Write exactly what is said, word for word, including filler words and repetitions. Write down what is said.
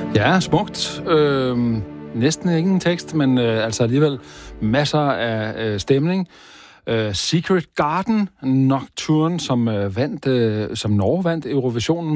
Ja, smukt. Øh, næsten ingen tekst, men øh, altså alligevel masser af øh, stemning. Øh, Secret Garden Nocturne, som øh, vandt, øh, som Norge vandt Eurovisionen